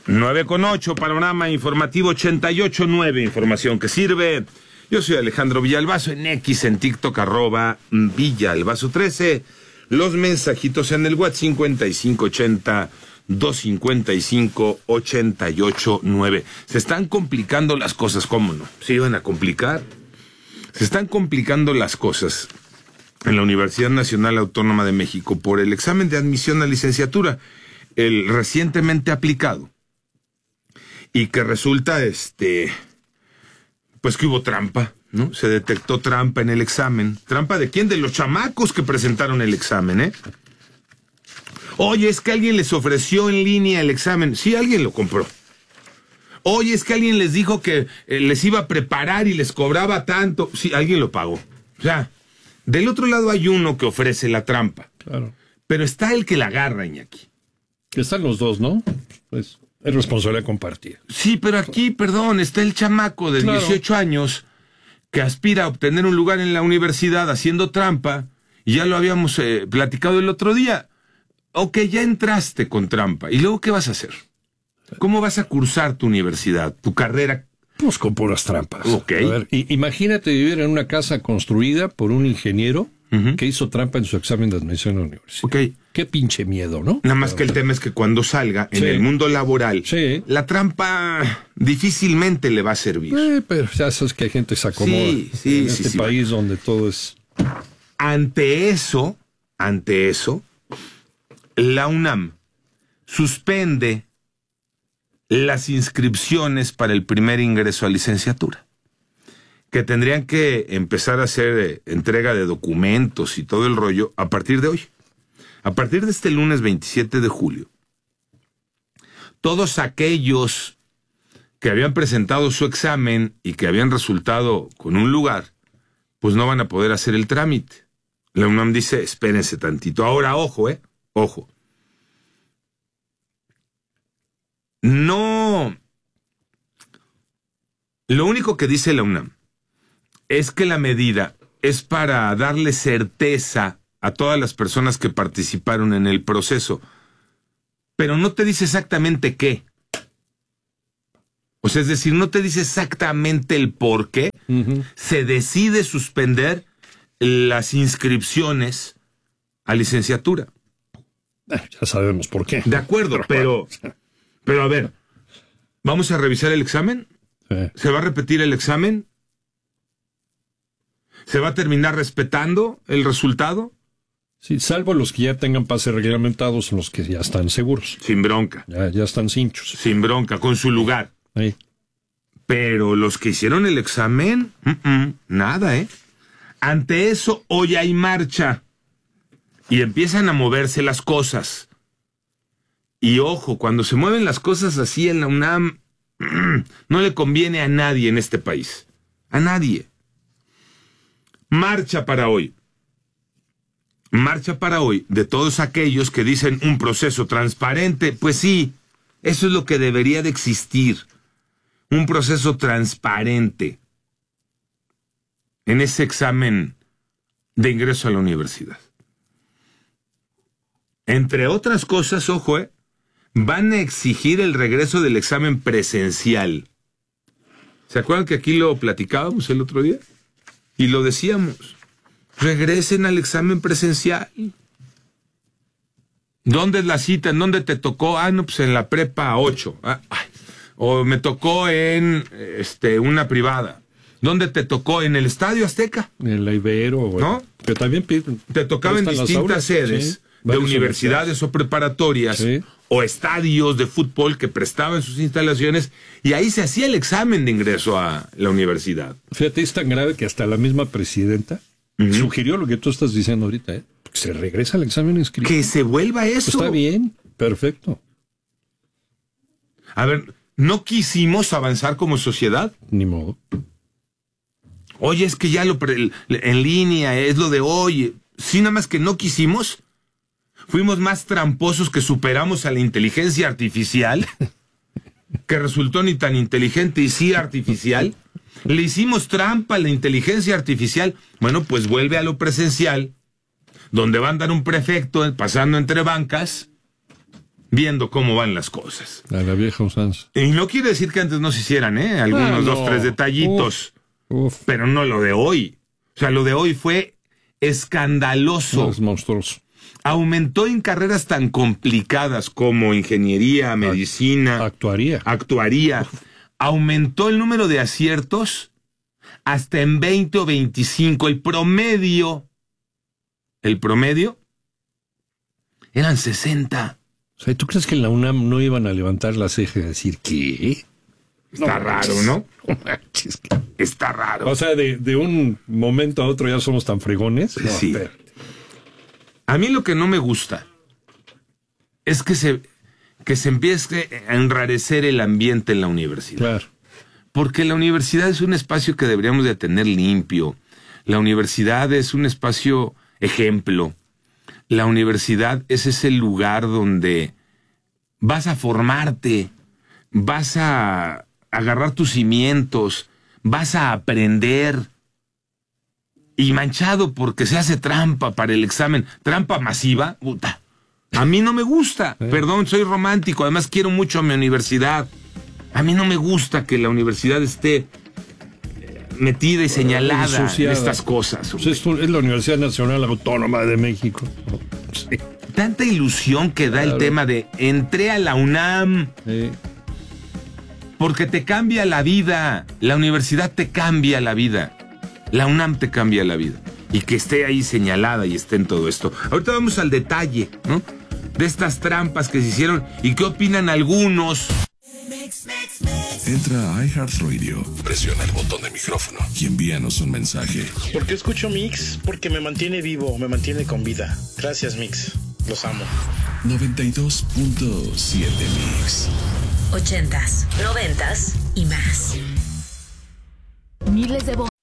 9:08, panorama informativo 88.9, información que sirve. Yo soy Alejandro Villalbazo, en X, en TikTok, @Villalbazo13. Los mensajitos en el WhatsApp 5580-255-889. Se están complicando las cosas, ¿cómo no? ¿Se iban a complicar? Se están complicando las cosas en la Universidad Nacional Autónoma de México por el examen de admisión a licenciatura, el recientemente aplicado. Y que resulta, pues que hubo trampa, ¿no? Se detectó trampa en el examen. ¿Trampa de quién? De los chamacos que presentaron el examen, ¿eh? Oye, es que alguien les ofreció en línea el examen. Sí, alguien lo compró. Oye, es que alguien les dijo que les iba a preparar y les cobraba tanto. Sí, alguien lo pagó. O sea, del otro lado hay uno que ofrece la trampa. Claro. Pero está el que la agarra, Iñaki. Están los dos, ¿no? Pues es responsabilidad compartida. Sí, pero aquí, perdón, está el chamaco de 18 años que aspira a obtener un lugar en la universidad haciendo trampa, y ya lo habíamos platicado el otro día. Ok, ya entraste con trampa, ¿y luego qué vas a hacer? ¿Cómo vas a cursar tu universidad, tu carrera? Pues con puras trampas. Ok. A ver, imagínate vivir en una casa construida por un ingeniero que hizo trampa en su examen de admisión a la universidad. Ok. Qué pinche miedo, ¿no? Nada más que el tema es que cuando salga en el mundo laboral, la trampa difícilmente le va a servir. Pero ya sabes que hay gente que se acomoda en este país donde todo es... Ante eso, la UNAM suspende las inscripciones para el primer ingreso a licenciatura, que tendrían que empezar a hacer entrega de documentos y todo el rollo a partir de hoy. A partir de este lunes 27 de julio, todos aquellos que habían presentado su examen y que habían resultado con un lugar, pues no van a poder hacer el trámite. La UNAM dice, espérense tantito. Ahora, ojo, ojo. No. Lo único que dice la UNAM es que la medida es para darle certeza a todas las personas que participaron en el proceso, pero no te dice exactamente qué. O sea, es decir, no te dice exactamente el por qué se decide suspender las inscripciones a licenciatura. Ya sabemos por qué. De acuerdo, pero a ver, ¿vamos a revisar el examen? ¿Se va a repetir el examen? ¿Se va a terminar respetando el resultado? Sí, salvo los que ya tengan pases reglamentados, los que ya están seguros. Sin bronca. Ya están cinchos. Sin bronca, con su lugar. Ahí. Pero los que hicieron el examen, nada, ¿eh? Ante eso, hoy hay marcha. Y empiezan a moverse las cosas. Y ojo, cuando se mueven las cosas así en la UNAM, no le conviene a nadie en este país. A nadie. Marcha para hoy. Marcha para hoy de todos aquellos que dicen un proceso transparente. Pues sí, eso es lo que debería de existir. Un proceso transparente en ese examen de ingreso a la universidad. Entre otras cosas, ojo, van a exigir el regreso del examen presencial. ¿Se acuerdan que aquí lo platicábamos el otro día? Y lo decíamos. Regresen al examen presencial. ¿Dónde es la cita? ¿En dónde te tocó? No, pues en la prepa 8. O me tocó en una privada. ¿Dónde te tocó? ¿En el Estadio Azteca? En la Ibero. ¿No? Que también te tocaba en distintas sedes de universidades o preparatorias o estadios de fútbol que prestaban sus instalaciones, y ahí se hacía el examen de ingreso a la universidad. Fíjate, es tan grave que hasta la misma presidenta sugirió lo que tú estás diciendo ahorita, que se regresa al examen inscrito. Que se vuelva eso. Está bien, perfecto. A ver, ¿no quisimos avanzar como sociedad? Ni modo. Oye, es que ya en línea es lo de hoy. Sí, nada más que no quisimos. Fuimos más tramposos que superamos a la inteligencia artificial, que resultó ni tan inteligente y sí artificial. Le hicimos trampa a la inteligencia artificial. Bueno, pues vuelve a lo presencial, donde va a andar un prefecto pasando entre bancas viendo cómo van las cosas. A la vieja usanza. Y no quiere decir que antes no se hicieran, algunos 2, 3 detallitos, pero no lo de hoy. O sea, lo de hoy fue escandaloso. No, es monstruoso. Aumentó en carreras tan complicadas como ingeniería, medicina, actuaría. Aumentó el número de aciertos hasta en 20 o 25. El promedio eran 60. O sea, ¿tú crees que en la UNAM no iban a levantar la ceja y decir qué? Está raro, ¿no? Está raro. O sea, de un momento a otro ya somos tan fregones. No, sí. A mí lo que no me gusta es que se empiece a enrarecer el ambiente en la universidad. Claro. Porque la universidad es un espacio que deberíamos de tener limpio. La universidad es un espacio ejemplo. La universidad es ese lugar donde vas a formarte, vas a agarrar tus cimientos, vas a aprender. Y manchado porque se hace trampa para el examen, trampa masiva, puta. A mí no me gusta, perdón, soy romántico, además quiero mucho a mi universidad. A mí no me gusta que la universidad esté metida y señalada en estas cosas. Pues es la Universidad Nacional Autónoma de México. Sí. Tanta ilusión que da el tema de entré a la UNAM. Sí. Porque te cambia la vida, la universidad te cambia la vida. La UNAM te cambia la vida. Y que esté ahí señalada y esté en todo esto. Ahorita vamos al detalle, ¿no? De estas trampas que se hicieron y qué opinan algunos. Entra a iHeartRadio, presiona el botón de micrófono y envíanos un mensaje. ¿Por qué escucho Mix? Porque me mantiene vivo, me mantiene con vida. Gracias, Mix. Los amo. 92.7 Mix. 80s, 90s y más. Miles de